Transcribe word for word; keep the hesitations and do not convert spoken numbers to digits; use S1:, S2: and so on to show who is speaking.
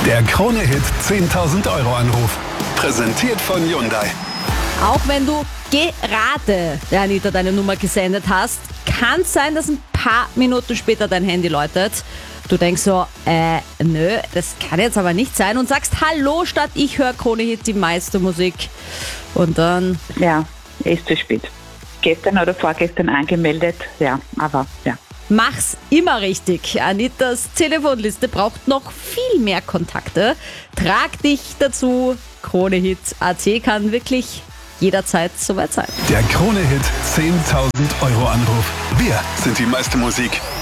S1: Der Krone-Hit zehntausend Euro Anruf. Präsentiert von Hyundai.
S2: Auch wenn du gerade, der Anita, deine Nummer gesendet hast, kann es sein, dass ein paar Minuten später dein Handy läutet. Du denkst so, äh, nö, das kann jetzt aber nicht sein und sagst Hallo statt ich höre Krone-Hit, die meiste Musik. Und dann...
S3: Ja, ist zu spät. Gestern oder vorgestern angemeldet, ja, aber ja.
S2: Mach's immer richtig. Anitas Telefonliste braucht noch viel mehr Kontakte. Trag dich dazu. Krone-Hit Punkt A T kann wirklich jederzeit soweit sein.
S1: Der Krone-Hit zehntausend Euro Anruf. Wir sind die meiste Musik.